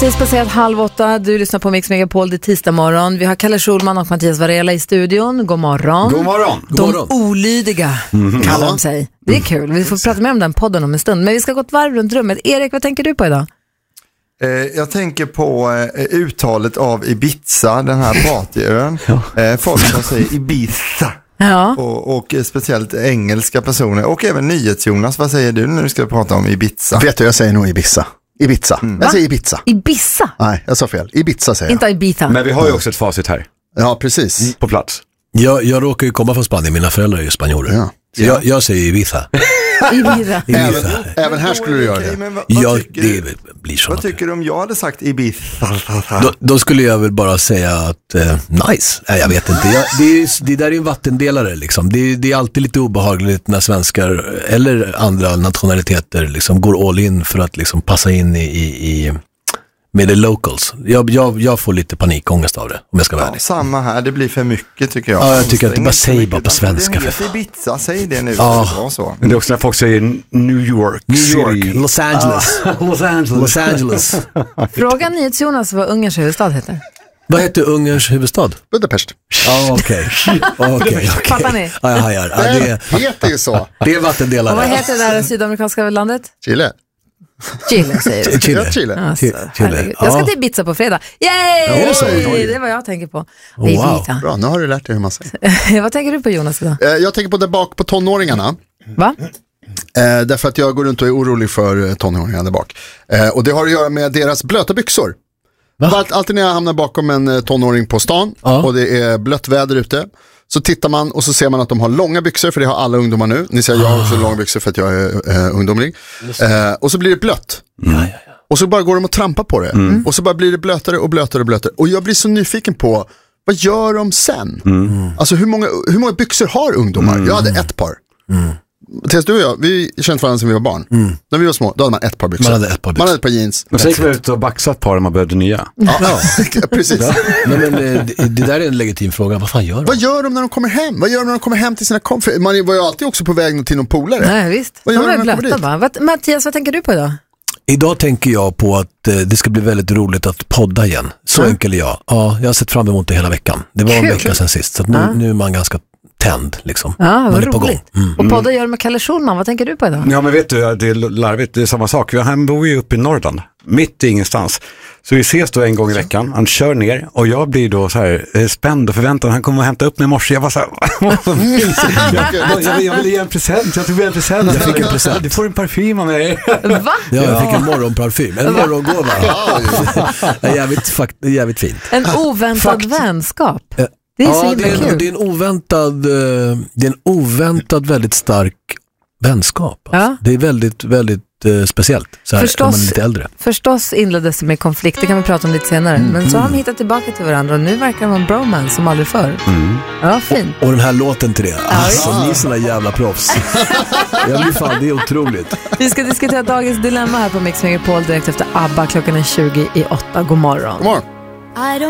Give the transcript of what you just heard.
Precis passerat 7:30. Du lyssnar på Mix Megapol, det är tisdag morgon. Vi har Kalle Schulman och Mattias Varela i studion. God morgon. God morgon. De olydiga kallar de sig. Det är kul. Vi får prata mer om den podden om en stund. Men vi ska gå ett varv runt rummet. Erik, vad tänker du på idag? Jag tänker på uttalet av Ibiza, den här partyön. Folk som säger Ibiza. Ja. Och speciellt engelska personer. Och även NyhetsJonas, vad säger du när du ska prata om Ibiza? Vet du, jag säger nog Ibiza. Jag säger Ibiza. Ibiza? Nej, jag sa fel. Ibiza säger jag. Inte Ibiza. Men vi har ju också ett facit här. Ja, precis. På plats. Jag råkar ju komma från Spanien, mina föräldrar är ju spanjorer. Ja. Så jag säger Ibiza. Ibiza. Även här skulle du göra det. Men Det blir så. vad tycker du om jag hade sagt Ibiza? Då skulle jag väl bara säga att nice. Nej, jag vet inte. Det där är ju en vattendelare liksom. Det är alltid lite obehagligt när svenskar eller andra nationaliteter liksom går all in för att liksom passa in i med the locals. Jag får lite panikångest av det, om jag ska vara ärlig. Samma här, det blir för mycket tycker jag. Ja, jag tycker att det bara säger bara på svenska. Det heter Ibiza, säg det nu. Ja. Så. Men det är också när folk säger New York City. Los Angeles. Los Angeles. Fråga NyhetsJonas vad Ungerns huvudstad heter. Vad heter Ungerns huvudstad? Budapest. Ja, okej. Fattar ni? Ja, jag hajar. Ja, Det heter ju så. det är vattendelare. Och vad heter det där sydamerikanska landet? Chile. Chile säger du. Chile. Alltså, herregud. Jag ska till Ibiza på fredag. Yay! Det är vad jag tänker på. Det är Ibiza. Bra, nu har du lärt dig hur man säger. Vad tänker du på, Jonas, idag? Jag tänker på där bak på tonåringarna. Va? Därför att jag går runt och är orolig för tonåringarna där bak. Och det har att göra med deras blöta byxor. Alltid när jag hamnar bakom en tonåring på stan och det är blött väder ute, så tittar man och så ser man att de har långa byxor, för det har alla ungdomar nu. Ni ser, jag har också långa byxor för att jag är ungdomlig. Och så blir det blött. Och så bara går de och trampar på det. Och så bara blir det blötare och blötare och blötare. Och jag blir så nyfiken på, vad gör de sen? Alltså hur många byxor har ungdomar? Jag hade ett par. Mattias, du och jag, vi kände varandra sedan vi var barn. När vi var små, då hade man ett par byxor. Man hade ett par jeans. Och så gick vi ut och baxat par när man behövde nya. Ja, precis. Men det där är en legitim fråga. Vad fan gör de? Vad gör de när de kommer hem? Vad gör de när de kommer hem till sina kompisar? Man var ju alltid också på väg till någon polare. Nej, visst. Vad De gör är de när de blöta kommer bara. Mattias, vad tänker du på idag? Idag tänker jag på att det ska bli väldigt roligt att podda igen. Så enkel är jag. Ja, jag har sett fram emot det hela veckan. Det var en vecka sedan sist. Så att nu är man ganska tänd liksom. Ja, vad man är på roligt. Och podda gör med Kalle Schulman. Vad tänker du på idag? Ja, men vet du, det är larvigt, det är samma sak. Han bor ju uppe i Norrland, mitt i ingenstans. Så vi ses då en gång i veckan. Han kör ner och jag blir då så här spänd och förväntan. Han kommer att hämta upp mig i morse. Jag var så här, jag ville ge en present. Jag tog en present. Jag fick en present. Du får en parfym av mig. Va? Ja, jag fick en morgonparfym. En morgongåva. Det är jävligt fint. En oväntad vänskap. Det är så himla kul. Det är en oväntad väldigt stark vänskap. Alltså. Ja. Det är väldigt, väldigt speciellt. Så här, när man är lite äldre. Förstås inleddes det med konflikt. Det kan vi prata om lite senare. Men så har de hittat tillbaka till varandra. Och nu verkar de vara en bromance som aldrig förr. Ja, fint. Och den här låten till det. Alltså, ni är såna jävla proffs. Jag blir fan, det är otroligt. Vi ska diskutera dagens dilemma här på Mix Megapol direkt efter ABBA. Klockan är 7:20. God morgon. God morgon.